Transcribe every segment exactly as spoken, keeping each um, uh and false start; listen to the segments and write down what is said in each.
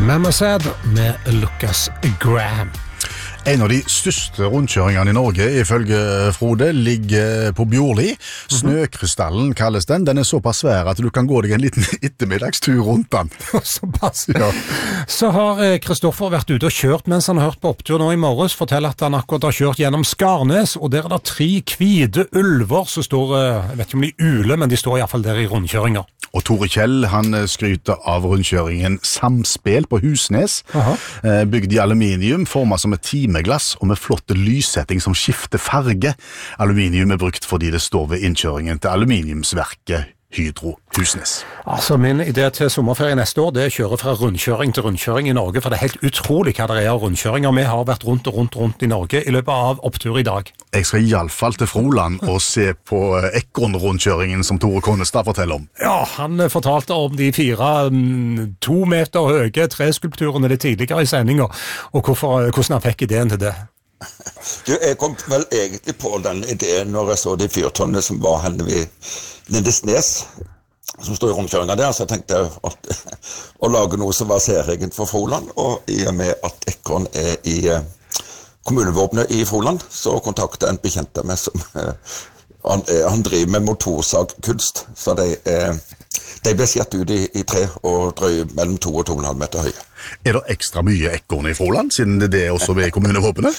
Mamma Said med Lucas Graham. En av de største rundkjøringene i Norge, ifølge Frode, ligger på Bjorli. Snøkrystallen kalles den. Den er såpass svær at du kan gå deg en liten ettermiddagstur rundt den. Såpass, ja. Så har Kristoffer vært ute og kjørt mens han har hørt på opptur nå i morges. Forteller at han akkurat har kjørt gjennom Skarnes, og der er det tre hvite ulver som står, jeg vet ikke om de uler, men de står i hvert fall der i rundkjøringer. Og Tore Kjell, han skryter av rundkjøringen Samspel på Husnes. Aha. Bygd i aluminium, formet som et timeglass og med flotte lyssetting som skifter farge. Aluminium er brukt fordi det står ved innkjøringen til aluminiumsverket Hydro Husnes. Altså, min idé til sommerferie neste år, det er å kjøre fra rundkjøring til rundkjøring i Norge, for det er helt utrolig hva det er av rundkjøringer. Vi har vært rundt og rundt og rundt i Norge i løpet av opptur i dag. Jeg skal i alle fall til Froland og se på Ekorn-rundkjøringen som Tore Kånestad forteller om. Ja, han fortalte om de fire mm, to meter høye treskulpturene det tidligere i sendingen, og hvorfor, hvordan han fikk ideen til det. Du, jeg kom vel egentlig på den ideen når jeg så de fyrtårnene som var henne ved Lindesnes, som stod i rundkjøringen der, så jeg tenkte at, å lage noe som var særegent for Froland, og i og med at Ekorn er i kommunevåpenet i Froland, så kontaktet en bekjent med som han, han driver med motorsagkunst, så de, de ble skjert ut i, i tre og drøy mellom to og to og en halv meter høye. Er det ekstra mye ekorn i Froland, siden det er også ved kommunevåpenet?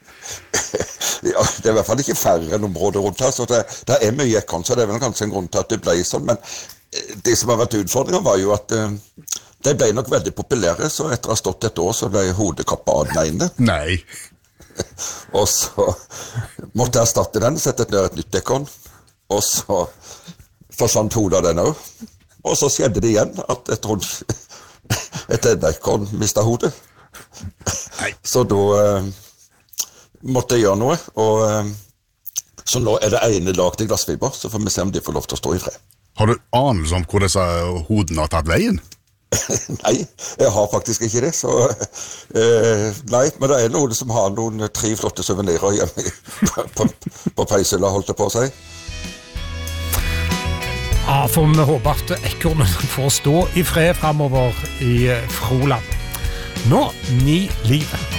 Ja, det er i hvert fall ikke færre enn områder rundt her, så det, det er mye ekorn, så det er vel kanskje en grunn til at det ble sånn, men det som har vært utfordringen var jo at uh, de ble nok veldig populære, så etter å ha stått et år så ble hodekappa av den ene. Nei. Og så måtte jeg erstatte den, sette ned et nytt ekorn, og så forsvant hodet av den også. Og så skjedde det igjen at et, et ekorn mistet hodet. Nei. Så da uh, måtte jeg gjøre noe, og uh, så nå er det ene lagt i glassfiber, så får vi se om de får lov til å stå i fred. Har du anelse om hvor disse hodene har tatt veien? Nei, jeg har faktisk ikke det, så uh, nei, men det er noen som har noen tre flotte souvenirer hjemme på, på, på peishylla, holdt det på å si. Ja, for vi håper at ekornen får stå i fred fremover i Froland. Nå, ni livet.